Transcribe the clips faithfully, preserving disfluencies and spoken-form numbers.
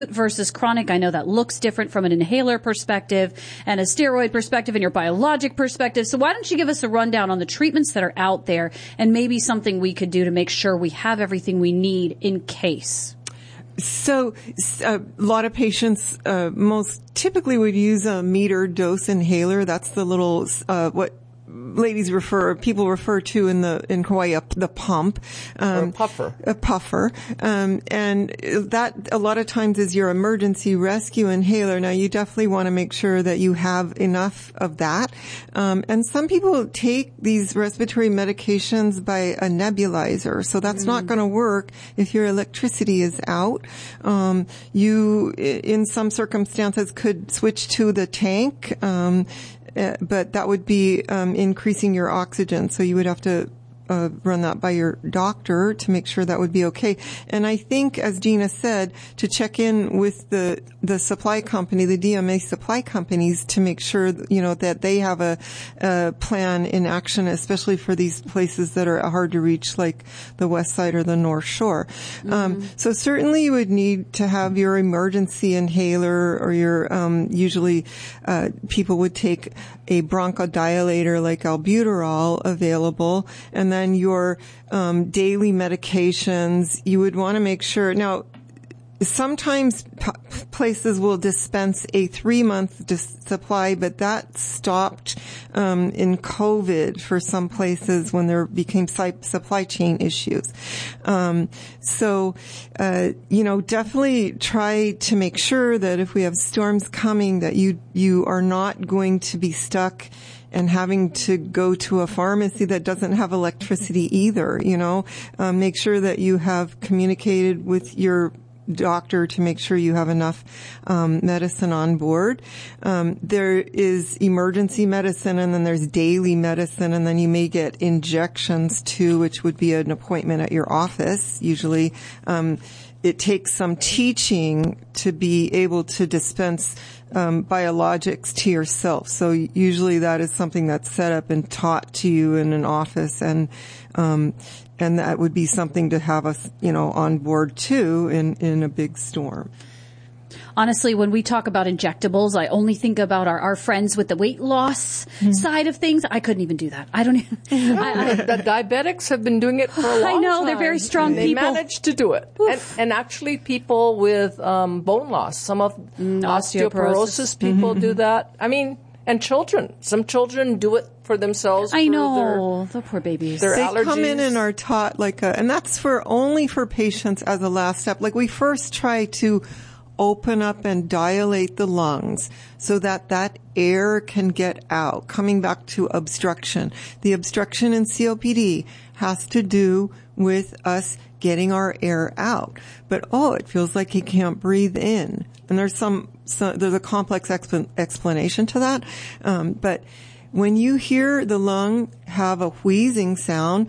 versus chronic. I know that looks different from an inhaler perspective and a steroid perspective and your biologic perspective. So why don't you give us a rundown on the treatments that are out there and maybe something we could do to make sure we have everything we need in case? So a lot of patients uh, most typically would use a meter dose inhaler. That's the little uh, what ladies refer, people refer to in the, in Hawaii, a, the pump. Um, or a puffer. A puffer. Um, and that a lot of times is your emergency rescue inhaler. Now you definitely want to make sure that you have enough of that. Um, and some people take these respiratory medications by a nebulizer. So that's mm. not going to work if your electricity is out. Um, you, in some circumstances, could switch to the tank. Um, Uh, but that would be um, increasing your oxygen, so you would have to uh, run that by your doctor to make sure that would be okay. And I think, as Gina said, to check in with the the supply company, the D M A supply companies, to make sure, you know, that they have a, a plan in action, especially for these places that are hard to reach, like the West Side or the North Shore. Mm-hmm. Um, so certainly you would need to have your emergency inhaler, or your um, usually uh, people would take a bronchodilator like albuterol available, and then your um, daily medications. You would want to make sure. Now, sometimes p- places will dispense a three-month dis- supply, but that stopped um, in COVID for some places when there became si- supply chain issues. Um, so, uh, you know, definitely try to make sure that if we have storms coming, that you you are not going to be stuck and having to go to a pharmacy that doesn't have electricity either. You know, um, make sure that you have communicated with your doctor to make sure you have enough um, medicine on board. Um, there is emergency medicine, and then there's daily medicine, and then you may get injections too, which would be an appointment at your office. Usually, um, it takes some teaching to be able to dispense um, biologics to yourself. So usually that is something that's set up and taught to you in an office, and um, and that would be something to have us, you know, on board too in, in a big storm. Honestly, when we talk about injectables, I only think about our, our friends with the weight loss mm-hmm. side of things. I couldn't even do that. I don't even. I, I, the diabetics have been doing it for a long time. I know, they're very strong they people. They managed to do it. And, and actually people with um, bone loss, some of mm, osteoporosis, osteoporosis people mm-hmm. do that. I mean, and children. Some children do it for themselves. I for know. Their, the poor babies. Their they allergies. come in and are taught like a, and that's for only for patients as a last step. Like we first try to open up and dilate the lungs so that that air can get out. Coming back to obstruction. The obstruction in C O P D has to do with us getting our air out. But, oh, it feels like he can't breathe in. And there's some, so there's a complex expl- explanation to that. Um, but when you hear the lung have a wheezing sound,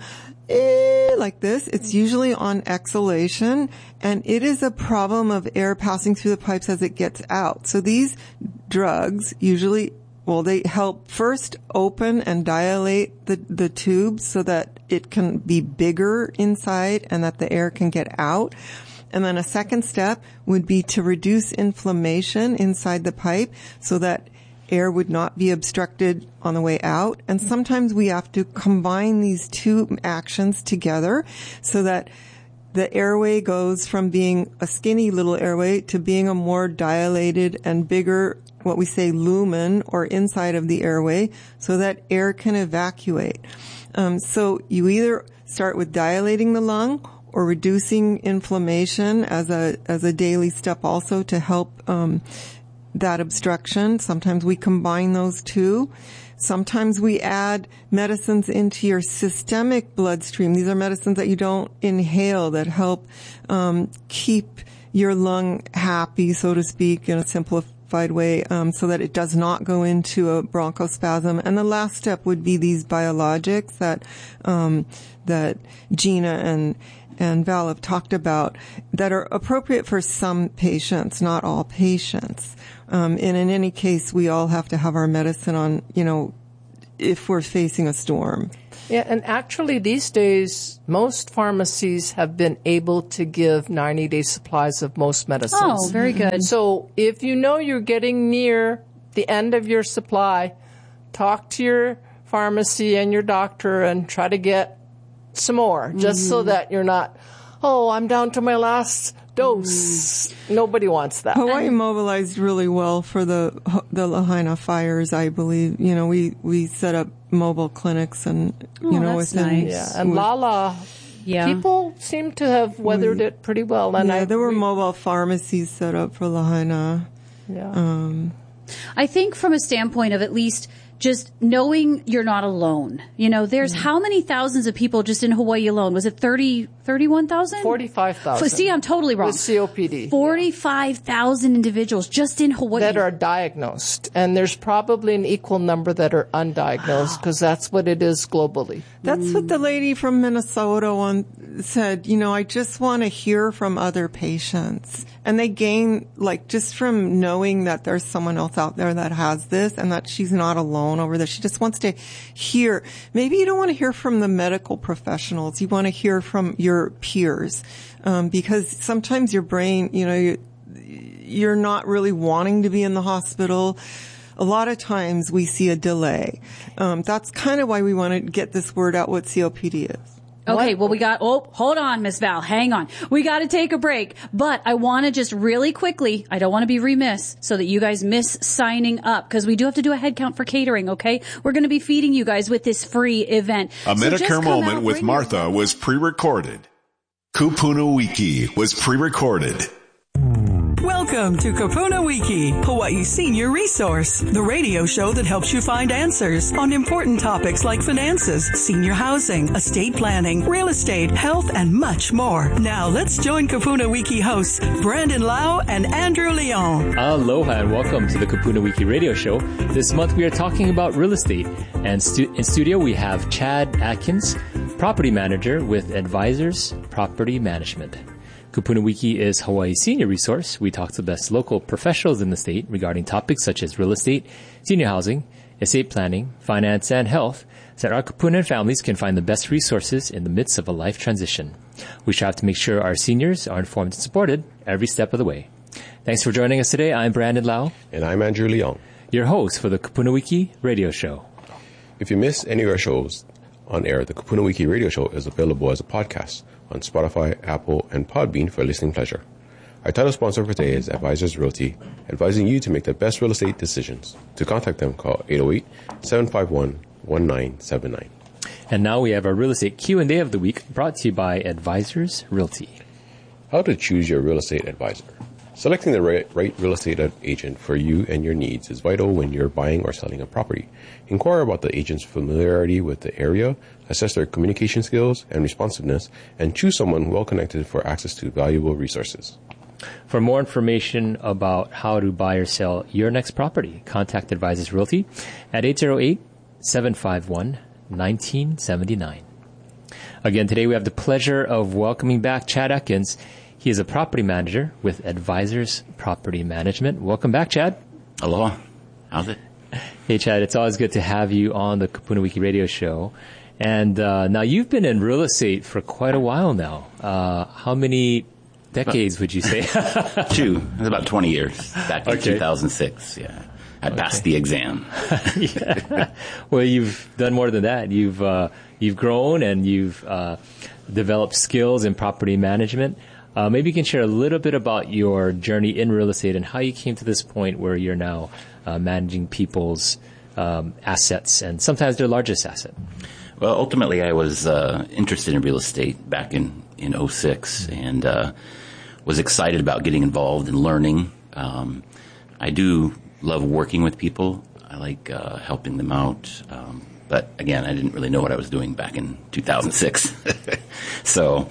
eh, like this, it's usually on exhalation, and it is a problem of air passing through the pipes as it gets out. So these drugs usually, well, they help first open and dilate the, the tubes so that it can be bigger inside and that the air can get out. And then a second step would be to reduce inflammation inside the pipe so that air would not be obstructed on the way out. And sometimes we have to combine these two actions together so that the airway goes from being a skinny little airway to being a more dilated and bigger, what we say, lumen, or inside of the airway, so that air can evacuate. Um, so you either start with dilating the lung or reducing inflammation as a as a daily step also to help um that obstruction. Sometimes we combine those two. Sometimes we add medicines into your systemic bloodstream. These are medicines that you don't inhale that help um keep your lung happy, so to speak, in a simplified way, um so that it does not go into a bronchospasm. And the last step would be these biologics that um that Gina and and Val have talked about that are appropriate for some patients, not all patients. Um, and in any case, we all have to have our medicine on, you know, if we're facing a storm. Yeah, and actually these days, most pharmacies have been able to give ninety-day supplies of most medicines. Oh, very good. So if you know you're getting near the end of your supply, talk to your pharmacy and your doctor and try to get some more, just mm-hmm. so that you're not, oh, I'm down to my last dose. Mm. Nobody wants that. Hawaii mobilized really well for the the Lahaina fires, I believe. You know, we, we set up mobile clinics and, you oh, know, that's within, nice. Yeah, and Lala, yeah. people seem to have weathered we, it pretty well. And yeah, I, there were we, mobile pharmacies set up for Lahaina. Yeah. Um, I think from a standpoint of at least just knowing you're not alone. You know, there's mm-hmm. how many thousands of people just in Hawaii alone? Was it thirty, thirty-one thousand? forty-five thousand. See, I'm totally wrong. With C O P D. forty-five thousand yeah. individuals just in Hawaii. That are diagnosed. And there's probably an equal number that are undiagnosed because wow. that's what it is globally. That's mm. what the lady from Minnesota one said. You know, I just want to hear from other patients. And they gain, like, just from knowing that there's someone else out there that has this and that she's not alone over there. She just wants to hear. Maybe you don't want to hear from the medical professionals. You want to hear from your peers. Um, because sometimes your brain, you know, you, you're not really wanting to be in the hospital. A lot of times we see a delay. Um, that's kind of why we want to get this word out what C O P D is. Okay, what? well, we got, oh, hold on, Miss Val, hang on. We got to take a break, but I want to just really quickly, I don't want to be remiss so that you guys miss signing up because we do have to do a head count for catering, okay? We're going to be feeding you guys with this free event. A so Medicare Moment out, with Martha your- was pre-recorded. Kupuna Wiki was pre-recorded. Welcome to Kupuna Wiki, Hawaii Senior Resource, the radio show that helps you find answers on important topics like finances, senior housing, estate planning, real estate, health, and much more. Now let's join Kupuna Wiki hosts Brandon Lau and Andrew Leon. Aloha and welcome to the Kupuna Wiki radio show. This month we are talking about real estate, and stu- in studio we have Chad Atkins, property manager with Advisors Property Management. Kupuna Wiki is Hawaii's senior resource. We talk to the best local professionals in the state regarding topics such as real estate, senior housing, estate planning, finance, and health, so that our Kupunan families can find the best resources in the midst of a life transition. We strive to make sure our seniors are informed and supported every step of the way. Thanks for joining us today. I'm Brandon Lau. And I'm Andrew Leong, your host for the Kupuna Wiki radio show. If you miss any of our shows on air, the Kupuna Wiki radio show is available as a podcast on Spotify, Apple, and Podbean for listening pleasure. Our title sponsor for today is Advisors Realty, advising you to make the best real estate decisions. To contact them, call eight oh eight, seven five one, one nine seven nine. And now we have our real estate Q and A of the week, brought to you by Advisors Realty. How to choose your real estate advisor. Selecting the right, right real estate agent for you and your needs is vital when you're buying or selling a property. Inquire about the agent's familiarity with the area, assess their communication skills and responsiveness, and choose someone well connected for access to valuable resources. For more information about how to buy or sell your next property, contact Advisors Realty at eight oh eight, seven five one, one nine seven nine. Again, today we have the pleasure of welcoming back Chad Atkins. He is a property manager with Advisors Property Management. Welcome back, Chad. Aloha. How's it? Hey, Chad. It's always good to have you on the Kupuna Wiki radio show. And uh, now you've been in real estate for quite a while now. Uh, how many decades would you say? Two. It was about twenty years. Back in okay. two thousand six. Yeah. I okay. passed the exam. Yeah. Well, you've done more than that. You've uh, you've grown and you've uh, developed skills in property management. Uh, maybe you can share a little bit about your journey in real estate and how you came to this point where you're now uh, managing people's um, assets and sometimes their largest asset. Well, ultimately, I was uh, interested in real estate back in, in oh six and uh, was excited about getting involved and learning. Um, I do love working with people. I like uh, helping them out. Um, but again, I didn't really know what I was doing back in two thousand six. So...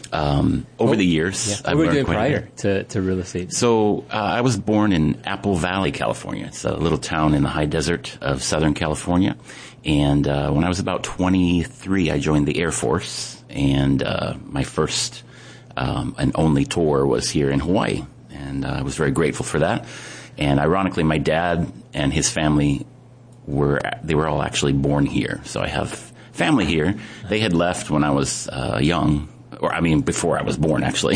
Um, over oh, the years, yeah. I've what were learned you doing quite prior to, to real estate? So uh, I was born in Apple Valley, California. It's a little town in the high desert of Southern California. And uh, when I was about twenty-three, I joined the Air Force. And uh, my first um, and only tour was here in Hawaii. And uh, I was very grateful for that. And ironically, my dad and his family were they were all actually born here. So I have family here. They had left when I was uh, young, or I mean, before I was born, actually.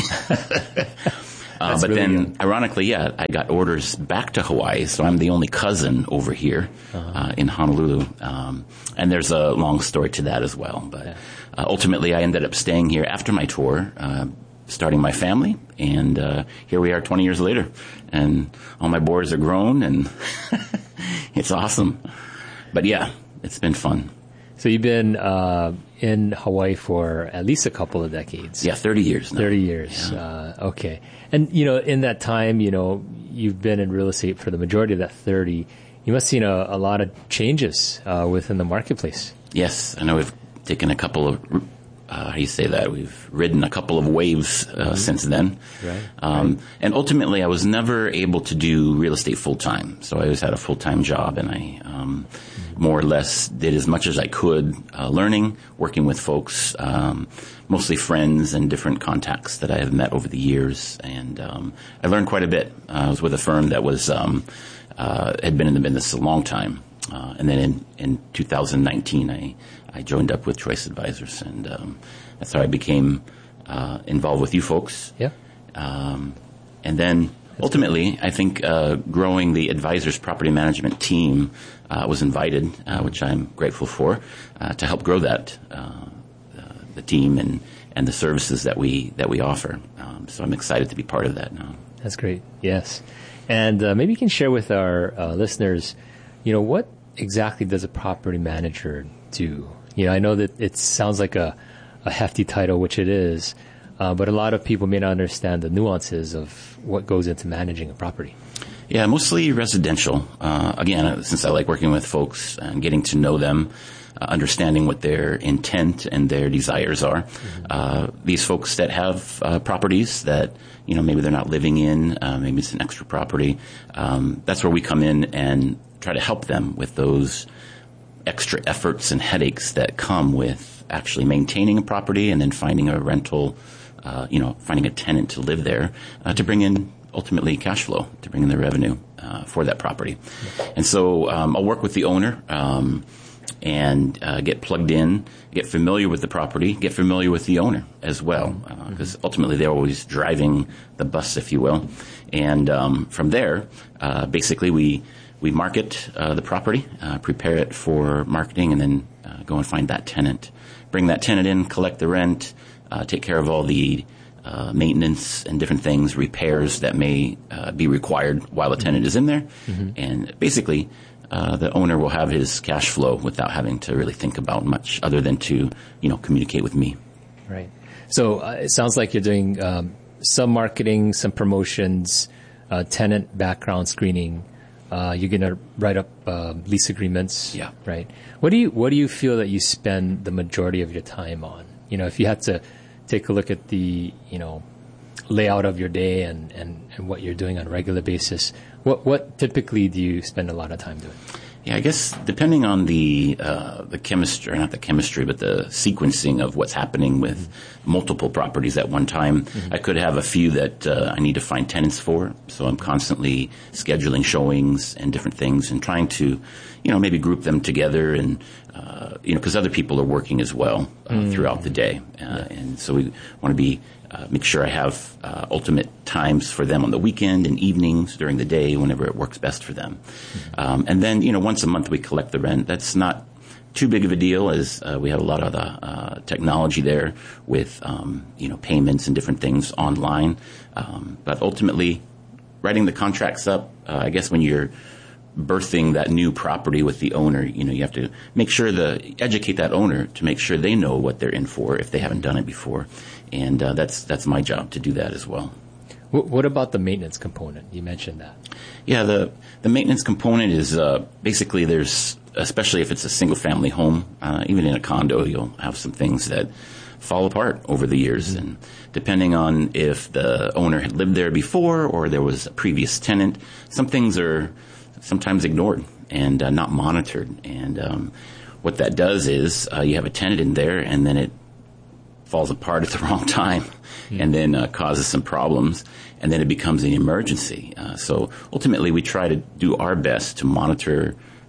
Uh, but really then, good. Ironically, yeah, I got orders back to Hawaii, so I'm the only cousin over here uh-huh. uh, in Honolulu. Um, and there's a long story to that as well. But yeah. uh, ultimately, I ended up staying here after my tour, uh, starting my family, and uh, here we are twenty years later. And all my boys are grown, and it's awesome. But yeah, it's been fun. So you've been uh, in Hawaii for at least a couple of decades. Yeah, thirty years now. thirty years. Yeah. Uh, okay. And, you know, in that time, you know, you've been in real estate for the majority of that thirty. You must have seen a, a lot of changes uh, within the marketplace. Yes. I know we've taken a couple of, uh, how do you say that? We've ridden a couple of waves uh, mm-hmm. since then. Right. Um, right. And ultimately, I was never able to do real estate full-time. So I always had a full-time job, and I um, mm-hmm. more or less did as much as I could uh, learning, working with folks, um, mostly friends and different contacts that I have met over the years. And um, I learned quite a bit. Uh, I was with a firm that was um, uh, had been in the business a long time. Uh, and then in, in two thousand nineteen, I, I joined up with Choice Advisors, and um, that's how I became uh, involved with you folks. Yeah. Um, and then that's ultimately, cool. I think uh, growing the Advisors Property Management team uh, was invited, uh, which I'm grateful for, uh, to help grow that uh, uh, the team and, and the services that we that we offer. Um, so I'm excited to be part of that now. That's great. Yes. And uh, maybe you can share with our uh, listeners, you know, what exactly does a property manager do? You know, I know that it sounds like a, a hefty title, which it is, uh, but a lot of people may not understand the nuances of what goes into managing a property. Yeah, mostly residential. Uh, again, since I like working with folks and getting to know them, uh, understanding what their intent and their desires are. Mm-hmm. Uh, these folks that have uh, properties that, you know, maybe they're not living in, uh, maybe it's an extra property. Um, that's where we come in and try to help them with those extra efforts and headaches that come with actually maintaining a property and then finding a rental, uh, you know, finding a tenant to live there, uh, to bring in ultimately cash flow, to bring in the revenue uh, for that property. And so um, I'll work with the owner um, and uh, get plugged in, get familiar with the property, get familiar with the owner as well, because uh, ultimately they're always driving the bus, if you will. And um, from there, uh, basically we We market uh, the property, uh, prepare it for marketing, and then uh, go and find that tenant. Bring that tenant in, collect the rent, uh, take care of all the uh, maintenance and different things, repairs that may uh, be required while the tenant is in there. Mm-hmm. And basically, uh, the owner will have his cash flow without having to really think about much other than to, you know, communicate with me. Right. So uh, it sounds like you're doing um, some marketing, some promotions, uh, tenant background screening. Uh, you're going to write up uh, lease agreements, yeah. right? What do you What do you feel that you spend the majority of your time on? You know, if you had to take a look at the you know layout of your day and, and, and what you're doing on a regular basis, what what typically do you spend a lot of time doing? Yeah, I guess depending on the uh, the chemistry, not the chemistry, but the sequencing of what's happening with mm-hmm. multiple properties at one time, mm-hmm. I could have a few that uh, I need to find tenants for. So I'm constantly scheduling showings and different things and trying to, you know, maybe group them together and, uh, you know, because other people are working as well uh, mm-hmm. throughout the day. Uh, yeah. And so we want to be Uh, make sure I have uh, ultimate times for them on the weekend and evenings during the day, whenever it works best for them. Mm-hmm. Um, and then, you know, once a month we collect the rent. That's not too big of a deal, as uh, we have a lot of the uh, technology there with, um, you know, payments and different things online. Um, but ultimately, writing the contracts up, uh, I guess when you're birthing that new property with the owner, you know, you have to make sure the educate that owner to make sure they know what they're in for if they haven't done it before. And uh, that's that's my job to do that as well. What about the maintenance component? You mentioned that. Yeah, the the maintenance component is uh, basically there's, especially if it's a single family home, uh, even in a condo, you'll have some things that fall apart over the years. Mm-hmm. And depending on if the owner had lived there before or there was a previous tenant, some things are sometimes ignored and uh, not monitored. And um, what that does is uh, you have a tenant in there, and then it falls apart at the wrong time, mm-hmm. and then uh, causes some problems, and then it becomes an emergency. Uh, so ultimately, we try to do our best to monitor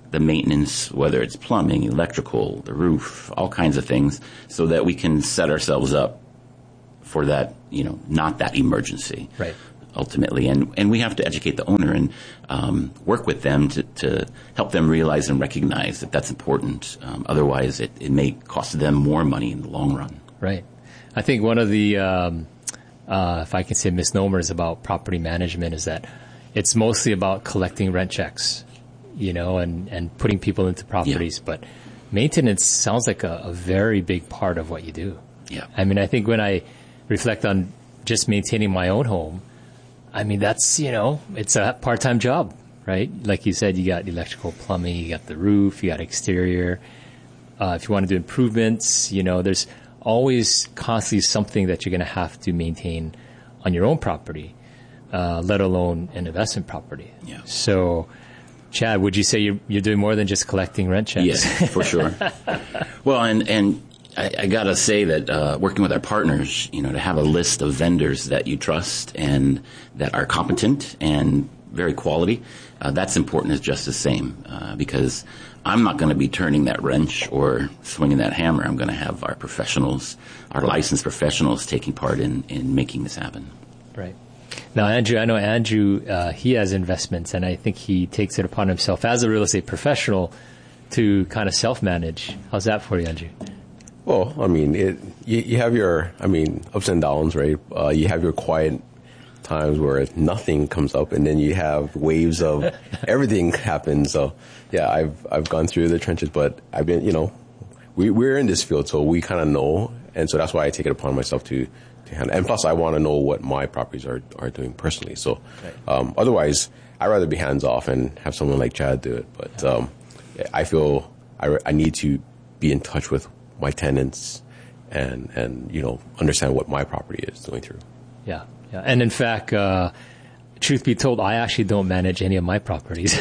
the maintenance, whether it's plumbing, electrical, the roof, all kinds of things, so that we can set ourselves up for that, you know, not that emergency. Right. Ultimately. And, and we have to educate the owner and um, work with them to, to help them realize and recognize that that's important. Um, otherwise, it, it may cost them more money in the long run. Right. I think one of the, um, uh, if I can say misnomers about property management is that it's mostly about collecting rent checks, you know, and, and putting people into properties. Yeah. But maintenance sounds like a, a very big part of what you do. Yeah. I mean, I think when I reflect on just maintaining my own home, I mean, that's, you know, it's a part-time job, right? Like you said, you got electrical, plumbing, you got the roof, you got exterior. Uh, if you want to do improvements, you know, there's always constantly something that you're going to have to maintain on your own property, uh, let alone an investment property. Yeah. So, Chad, would you say you're, you're doing more than just collecting rent checks? Yes, for sure. Well, and, and I, I got to say that uh, working with our partners, you know, to have a list of vendors that you trust and that are competent and very quality, uh, that's important as just the same uh, because I'm not going to be turning that wrench or swinging that hammer. I'm going to have our professionals, our licensed professionals taking part in, in making this happen. Right. Now, Andrew, I know Andrew, uh, he has investments, and I think he takes it upon himself as a real estate professional to kind of self-manage. How's that for you, Andrew? Well, I mean, it, you, you have your, I mean, ups and downs, right? Uh, you have your quiet times where nothing comes up, and then you have waves of everything happens. So, yeah, I've I've gone through the trenches, but I've been, you know, we we're in this field, so we kind of know, and so that's why I take it upon myself to to handle. And plus, I want to know what my properties are are doing personally. So, um, otherwise, I'd rather be hands off and have someone like Chad do it. But um, I feel I I need to be in touch with my tenants and, and, you know, understand what my property is going through. Yeah. Yeah. And in fact, uh, truth be told, I actually don't manage any of my properties.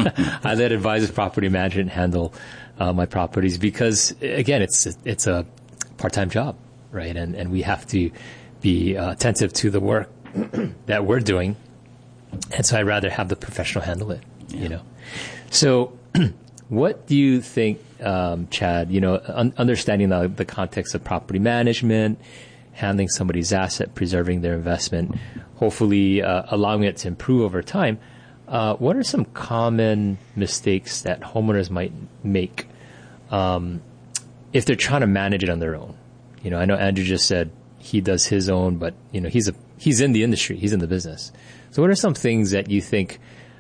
I let Advisors Property Management handle, uh, my properties because again, it's, it's a part-time job, right? And, and we have to be uh, attentive to the work that we're doing. And so I'd rather have the professional handle it, yeah. you know? So what do you think, um, Chad, you know, un- understanding the, the context of property management, handling somebody's asset, preserving their investment, hopefully uh, allowing it to improve over time, uh, what are some common mistakes that homeowners might make um, if they're trying to manage it on their own? You know, I know Andrew just said he does his own, but, you know, he's a he's in the industry, he's in the business. So what are some things that you think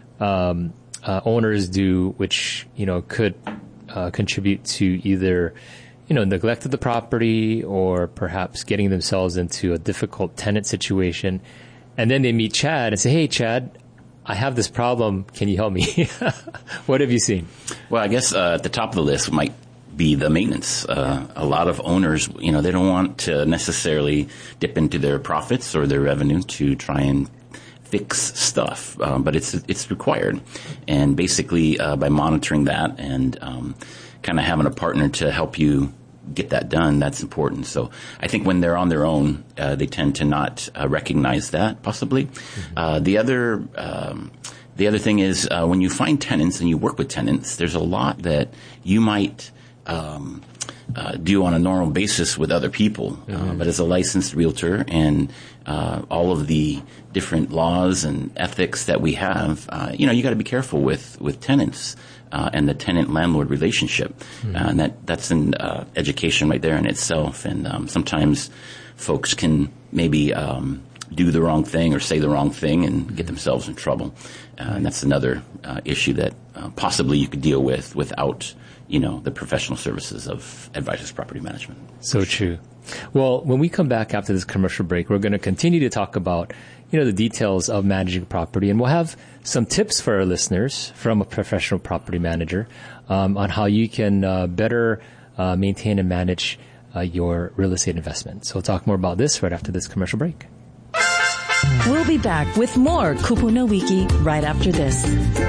um, uh, owners do which, you know, could Uh, contribute to either, you know, neglect of the property or perhaps getting themselves into a difficult tenant situation. And then they meet Chad and say, hey, Chad, I have this problem. Can you help me? What have you seen? Well, I guess uh, at the top of the list might be the maintenance. Uh, a lot of owners, you know, they don't want to necessarily dip into their profits or their revenue to try and fix stuff, um, but it's it's required. And basically, uh, by monitoring that and um, kind of having a partner to help you get that done, that's important. So I think when they're on their own, uh, they tend to not uh, recognize that, possibly. Mm-hmm. Uh, the other um, the other thing is uh, when you find tenants and you work with tenants, there's a lot that you might um, uh, do on a normal basis with other people. Mm-hmm. Uh, but as a licensed realtor and uh, all of the different laws and ethics that we have, uh, you know, you got to be careful with, with tenants, uh, and the tenant-landlord relationship. Mm-hmm. Uh, and that, that's an, uh, education right there in itself. And, um, sometimes folks can maybe, um, do the wrong thing or say the wrong thing and mm-hmm. get themselves in trouble. Uh, and that's another, uh, issue that, uh, possibly you could deal with without, you know, the professional services of Advisors Property Management. So true. Well, when we come back after this commercial break, we're going to continue to talk about, you know, the details of managing property, and we'll have some tips for our listeners from a professional property manager um, on how you can uh, better uh, maintain and manage uh, your real estate investment. So we'll talk more about this right after this commercial break. We'll be back with more Kupuna Wiki right after this.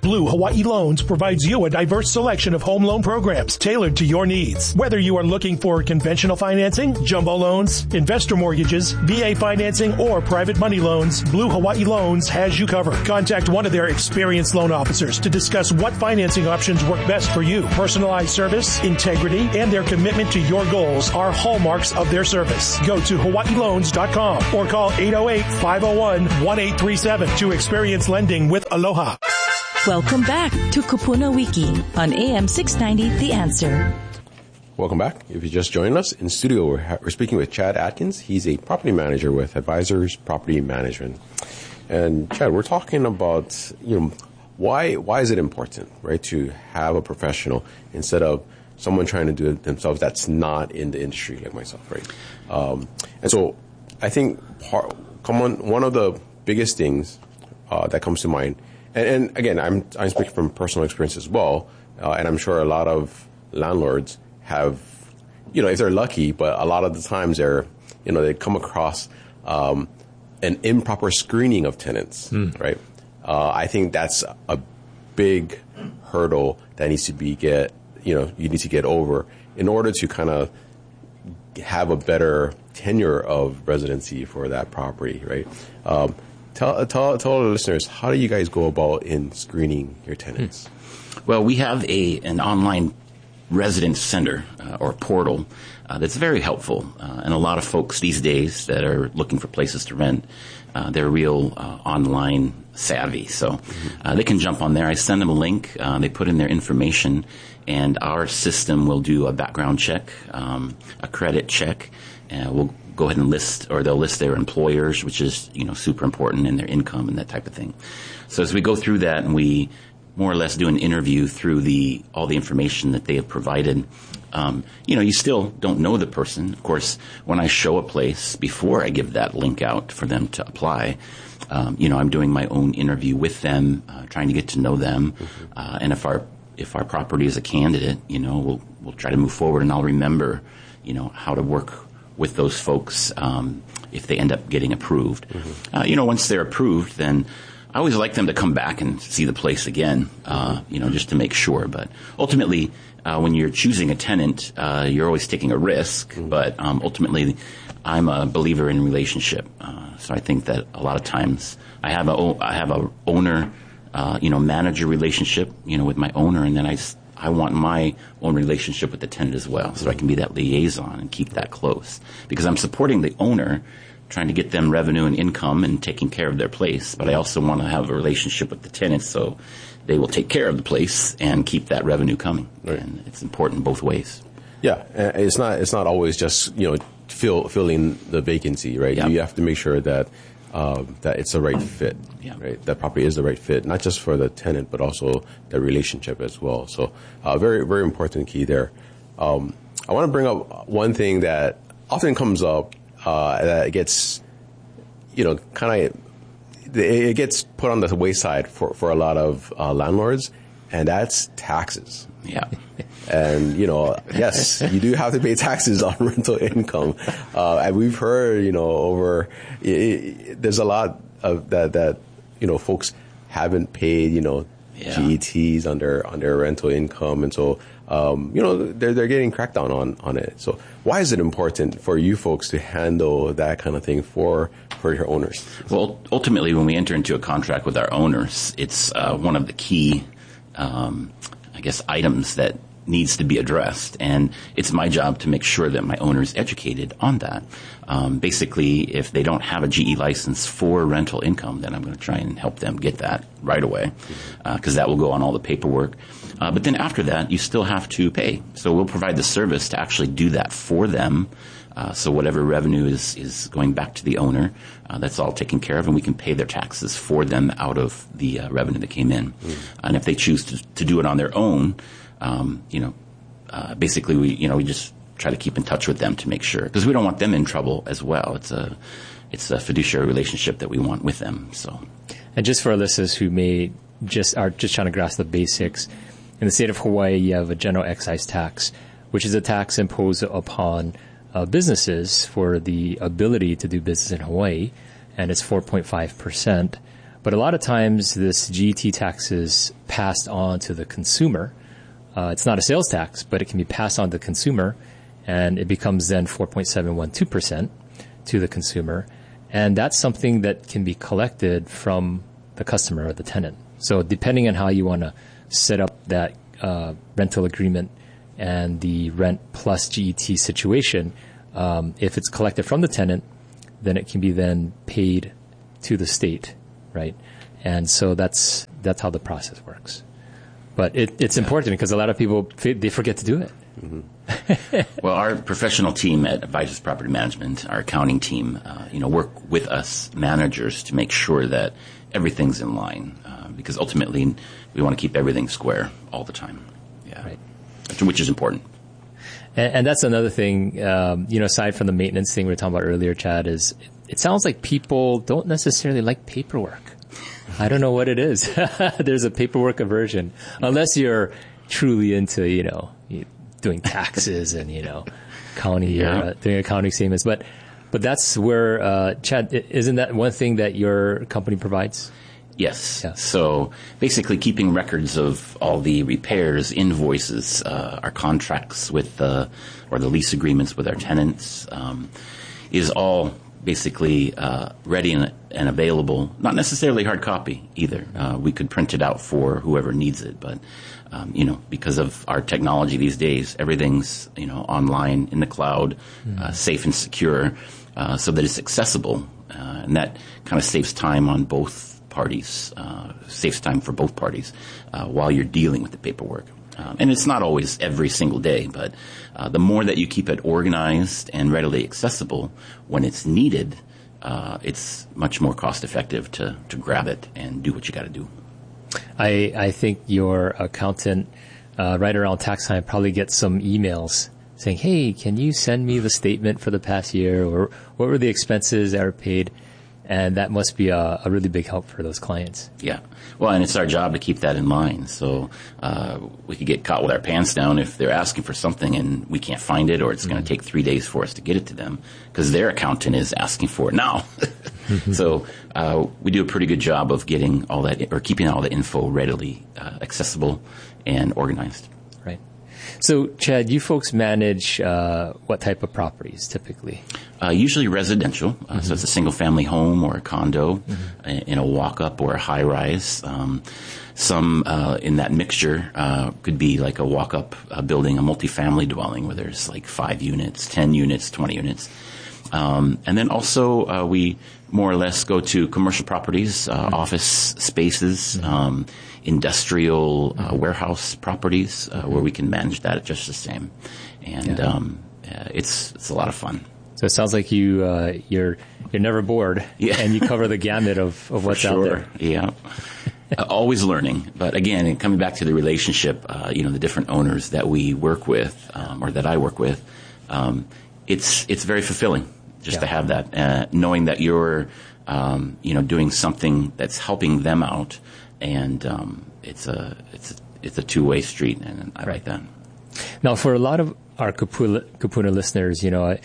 Blue Hawaii Loans provides you a diverse selection of home loan programs tailored to your needs. Whether you are looking for conventional financing, jumbo loans, investor mortgages, V A financing, or private money loans, Blue Hawaii Loans has you covered. Contact one of their experienced loan officers to discuss what financing options work best for you. Personalized service, integrity, and their commitment to your goals are hallmarks of their service. Go to hawaii loans dot com or call eight oh eight, five oh one, one eight three seven to experience lending with Aloha. Welcome back to Kupuna Wiki on A M six ninety The Answer. Welcome back. If you just joined us in studio, we're, ha- we're speaking with Chad Atkins. He's a property manager with Advisors Property Management. And Chad, we're talking about, you know, why why is it important, right, to have a professional instead of someone trying to do it themselves that's not in the industry like myself, right? Um, and so I think part, come on, one of the biggest things uh, that comes to mind, and, and again, I'm I'm speaking from personal experience as well, uh, and I'm sure a lot of landlords have, you know, if they're lucky, but a lot of the times they're, you know, they come across um, an improper screening of tenants, mm. right? Uh, I think that's a big hurdle that needs to be get, you know, you need to get over in order to kind of have a better tenure of residency for that property, right? Um, tell, tell, tell the listeners, how do you guys go about in screening your tenants? Well, we have a an online residence center uh, or portal uh, that's very helpful. Uh, and a lot of folks these days that are looking for places to rent, uh, they're real uh, online savvy. So uh, they can jump on there. I send them a link. Uh, they put in their information, and our system will do a background check, um, a credit check, and we'll go ahead and list, or they'll list their employers, which is, you know, super important, and their income and that type of thing. So as we go through that and we more or less do an interview through the all the information that they have provided. Um, you know, you still don't know the person. Of course, when I show a place, before I give that link out for them to apply, um, you know, I'm doing my own interview with them, uh, trying to get to know them. Mm-hmm. Uh, and if our if our property is a candidate, you know, we'll we'll try to move forward, and I'll remember, you know, how to work with those folks um, if they end up getting approved. Mm-hmm. Uh, you know, once they're approved, then I always like them to come back and see the place again, uh, you know, just to make sure. But ultimately, uh, when you're choosing a tenant, uh, you're always taking a risk. Mm-hmm. But um, ultimately, I'm a believer in relationship. Uh, so I think that a lot of times I have a I have a owner, uh, you know, manager relationship, you know, with my owner, and then I I want my own relationship with the tenant as well, so mm-hmm. I can be that liaison and keep that close, because I'm supporting the owner, trying to get them revenue and income and taking care of their place. But I also want to have a relationship with the tenants so they will take care of the place and keep that revenue coming. Right. And it's important both ways. Yeah, it's not it's not always just, you know, fill, filling the vacancy, right? Yep. You have to make sure that uh, that it's the right fit, yep. right? That property is the right fit, not just for the tenant, but also the relationship as well. So uh, very, very important key there. Um, I want to bring up one thing that often comes up Uh, that gets, you know, kind of, it gets put on the wayside for, for a lot of uh, landlords, and that's taxes. Yeah. And, you know, yes, you do have to pay taxes on rental income. Uh, and we've heard, you know, over, it, it, there's a lot of that, that, you know, folks haven't paid, you know, yeah. G E Ts on their, on their rental income. And so, um, you know, they're, they're getting cracked down on, on it. So why is it important for you folks to handle that kind of thing for, for your owners? Well, ultimately, when we enter into a contract with our owners, it's uh, one of the key, um, I guess, items that needs to be addressed. And it's my job to make sure that my owner is educated on that. Um, basically, if they don't have a G E license for rental income, then I'm going to try and help them get that right away, because uh, that will go on all the paperwork. Uh, but then after that, you still have to pay. So we'll provide the service to actually do that for them. Uh, so whatever revenue is, is going back to the owner, uh, that's all taken care of, and we can pay their taxes for them out of the uh, revenue that came in. Mm. And if they choose to, to do it on their own, um, you know, uh, basically we, you know, we just try to keep in touch with them to make sure, because we don't want them in trouble as well. It's a, it's a fiduciary relationship that we want with them. So, and just for our listeners who may just are just trying to grasp the basics, in the state of Hawaii, you have a general excise tax, which is a tax imposed upon uh, businesses for the ability to do business in Hawaii, and it's four point five percent. But a lot of times this G E T tax is passed on to the consumer. Uh, it's not a sales tax, but it can be passed on to the consumer, and it becomes then four point seven one two percent to the consumer. And that's something that can be collected from the customer or the tenant. So depending on how you want to set up that uh, rental agreement and the rent plus G E T situation, um, if it's collected from the tenant, then it can be then paid to the state, right? And so that's that's how the process works. But it, it's yeah. important because a lot of people, they forget to do it. Mm-hmm. Well, our professional team at Advisors Property Management, our accounting team, uh, you know, work with us managers to make sure that everything's in line, uh, because ultimately we want to keep everything square all the time. Yeah, right. Which is important. And, and that's another thing, um, you know, aside from the maintenance thing we were talking about earlier, Chad, is it, it sounds like people don't necessarily like paperwork. I don't know what it is. There's a paperwork aversion, unless you're truly into, you know, doing taxes and, you know, county, yeah. uh, doing accounting statements. But, but that's where, uh, Chad, isn't that one thing that your company provides? Yes. Yeah. So basically keeping records of all the repairs, invoices, uh, our contracts with, uh, or the lease agreements with our tenants, um, is all basically uh, ready and, and available, not necessarily hard copy either. Uh, we could print it out for whoever needs it, but um, you know, because of our technology these days, everything's you know online in the cloud, mm-hmm. uh, safe and secure, uh, so that it's accessible, uh, and that kind of saves time on both parties, uh, saves time for both parties uh, while you're dealing with the paperwork. Um, and it's not always every single day, but uh, the more that you keep it organized and readily accessible when it's needed, uh, it's much more cost effective to, to grab it and do what you got to do. I, I think your accountant, uh, right around tax time, probably gets some emails saying, hey, can you send me the statement for the past year, or what were the expenses that were paid? And that must be a, a really big help for those clients. Yeah. Well, and it's our job to keep that in mind. So uh, we could get caught with our pants down if they're asking for something and we can't find it, or it's mm-hmm. going to take three days for us to get it to them because their accountant is asking for it now. mm-hmm. So uh, we do a pretty good job of getting all that, or keeping all the info readily uh, accessible and organized. Right. So, Chad, you folks manage uh, what type of properties typically? Uh, usually residential, uh, mm-hmm. so it's a single-family home or a condo mm-hmm. in a walk-up or a high-rise. Um, some uh, in that mixture uh, could be like a walk-up uh, building, a multifamily dwelling where there's like five units, ten units, twenty units. Um, and then also uh, we more or less go to commercial properties, uh, mm-hmm. office spaces, mm-hmm. um, industrial uh, mm-hmm. warehouse properties uh, mm-hmm. where we can manage that just the same. And yeah. um, uh, it's it's a lot of fun. So it sounds like you uh, you're you're never bored, yeah. and you cover the gamut of, of what's sure. out there. Yeah, uh, always learning. But again, coming back to the relationship, uh, you know, the different owners that we work with, um, or that I work with, um, it's it's very fulfilling just yeah. to have that, uh, knowing that you're um, you know doing something that's helping them out, and um, it's a it's a, it's a two way street, and I right. like that. Now, for a lot of our Kupuna, Kupuna listeners, you know.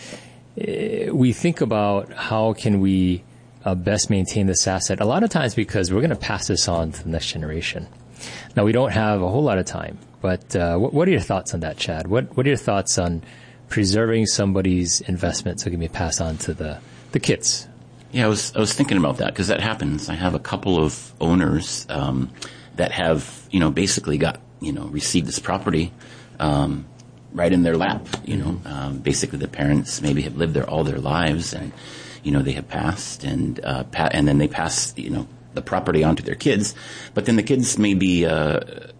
We think about how can we uh, best maintain this asset a lot of times because we're going to pass this on to the next generation. Now, we don't have a whole lot of time, but uh, what, what are your thoughts on that, Chad? What What are your thoughts on preserving somebody's investment so it can be passed on to the, the kids? Yeah, I was I was thinking about that because that happens. I have a couple of owners um, that have, you know, basically got, you know, received this property um right in their lap, you know. Um, basically, the parents maybe have lived there all their lives, and you know they have passed, and uh, pa- and then they pass, you know, the property on to their kids. But then the kids may be uh,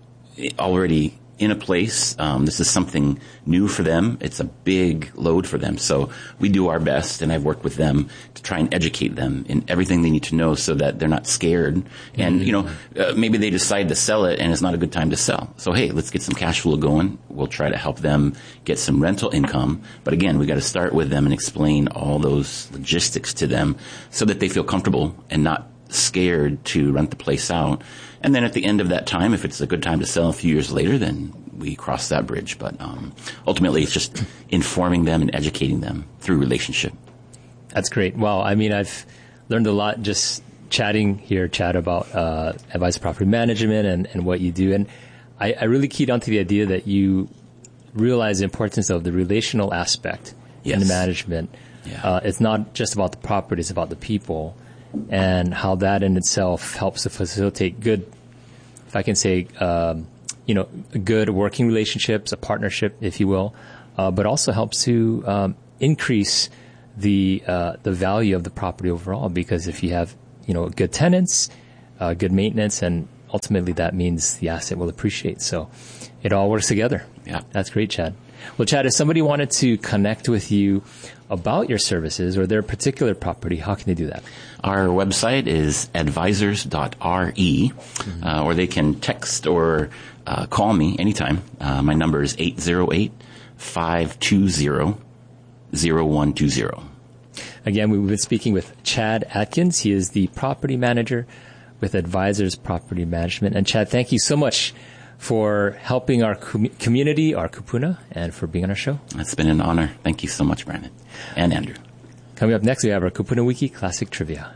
already in a place. Um, this is something new for them. It's a big load for them. So we do our best, and I've worked with them to try and educate them in everything they need to know so that they're not scared. And, mm-hmm. you know, uh, maybe they decide to sell it and it's not a good time to sell. So, hey, let's get some cash flow going. We'll try to help them get some rental income. But again, we got to start with them and explain all those logistics to them so that they feel comfortable and not scared to rent the place out. And then at the end of that time, if it's a good time to sell a few years later, then we cross that bridge. But um, ultimately, it's just informing them and educating them through relationship. That's great. Well, I mean, I've learned a lot just chatting here, Chad, about uh, advisor property management and, and what you do. And I, I really keyed onto the idea that you realize the importance of the relational aspect yes. in the management. Yeah. Uh, it's not just about the property, it's about the people, and how that in itself helps to facilitate good, if I can say, um, you know, good working relationships, a partnership, if you will, uh, but also helps to um, increase the uh, the value of the property overall. Because if you have, you know, good tenants, uh, good maintenance, and ultimately that means the asset will appreciate. So it all works together. Yeah, that's great, Chad. Well, Chad, if somebody wanted to connect with you about your services or their particular property, how can they do that? Our website is advisors dot r e, mm-hmm. uh, or they can text or uh, call me anytime. Uh, my number is eight zero eight, five two zero, zero one two zero. Again, we've been speaking with Chad Atkins. He is the property manager with Advisors Property Management. And Chad, thank you so much for helping our com- community, our kupuna, and for being on our show. It's been an honor. Thank you so much, Brandon and Andrew. Coming up next, we have our Kupuna Wiki Classic Trivia.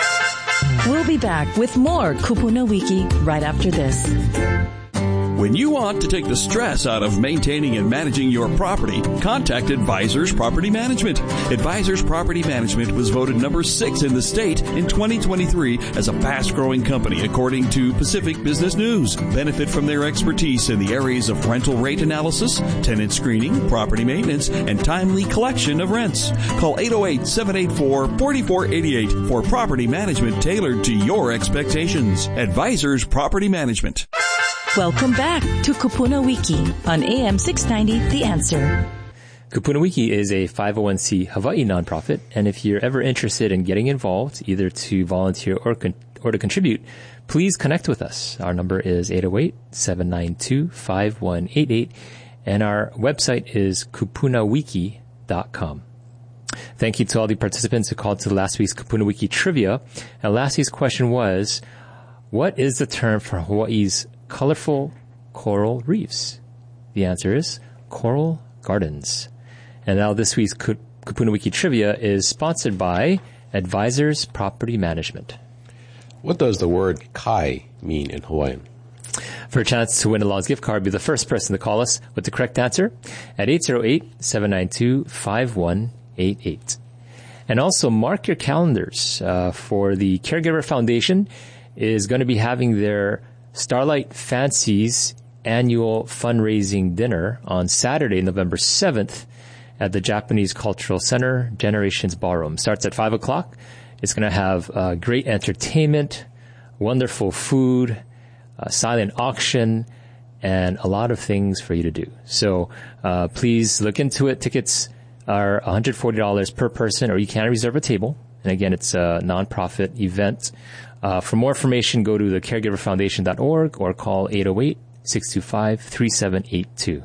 We'll be back with more Kupuna Wiki right after this. When you want to take the stress out of maintaining and managing your property, contact Advisors Property Management. Advisors Property Management was voted number six in the state in twenty twenty-three as a fast-growing company according to Pacific Business News. Benefit from their expertise in the areas of rental rate analysis, tenant screening, property maintenance, and timely collection of rents. Call eight oh eight, seven eight four, four four eight eight for property management tailored to your expectations. Advisors Property Management. Welcome back to Kupuna Wiki on A M six ninety, The Answer. Kupuna Wiki is a five oh one c Hawaii nonprofit, and if you're ever interested in getting involved, either to volunteer or con- or to contribute, please connect with us. Our number is eight oh eight, seven nine two, five one eight eight, and our website is kupuna wiki dot com. Thank you to all the participants who called to last week's Kupuna Wiki Trivia. And last week's question was, what is the term for Hawaii's colorful coral reefs? The answer is coral gardens. And now this week's Kupuna Wiki Trivia is sponsored by Advisors Property Management. What does the word kai mean in Hawaiian? For a chance to win a Law's gift card, be the first person to call us with the correct answer at eight oh eight, seven nine two, five one eight eight. And also mark your calendars uh, for the Caregiver Foundation is going to be having their Starlight Fancies annual fundraising dinner on Saturday, November seventh at the Japanese Cultural Center, Generations Ballroom. Starts at five o'clock. It's going to have uh, great entertainment, wonderful food, a silent auction, and a lot of things for you to do. So uh, please look into it. Tickets are one hundred forty dollars per person, or you can reserve a table. And again, it's a nonprofit event. Uh, for more information, go to the caregiver foundation dot org or call eight oh eight, six two five, three seven eight two.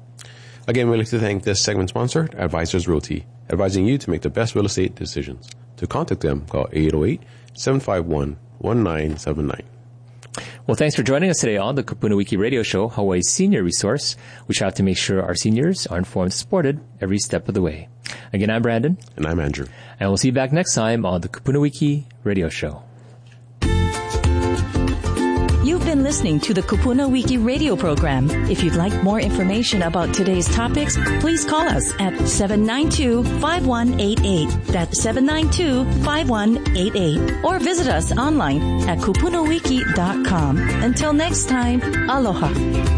Again, we'd like to thank this segment sponsor, Advisors Realty, advising you to make the best real estate decisions. To contact them, call eight oh eight, seven five one, one nine seven nine. Well, thanks for joining us today on the Kupuna Wiki Radio Show, Hawaii's senior resource. We strive to make sure our seniors are informed and supported every step of the way. Again, I'm Brandon. And I'm Andrew. And we'll see you back next time on the Kupuna Wiki Radio Show. You've been listening to the Kupuna Wiki radio program. If you'd like more information about today's topics, please call us at seven nine two, five one eight eight. That's seven nine two, five one eight eight. Or visit us online at kupuna wiki dot com. Until next time, aloha.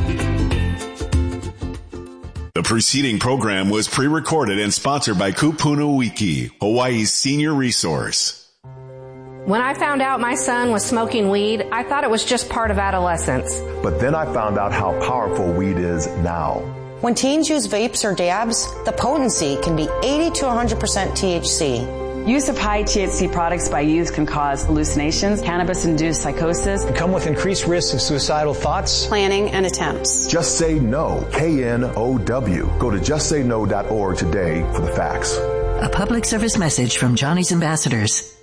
The preceding program was pre-recorded and sponsored by Kupuna Wiki, Hawaii's senior resource. When I found out my son was smoking weed, I thought it was just part of adolescence. But then I found out how powerful weed is now. When teens use vapes or dabs, the potency can be eighty to one hundred percent T H C. Use of high T H C products by youth can cause hallucinations, cannabis-induced psychosis, and come with increased risks of suicidal thoughts, planning, and attempts. Just Say No, K N O W. Go to just say no dot org today for the facts. A public service message from Johnny's Ambassadors.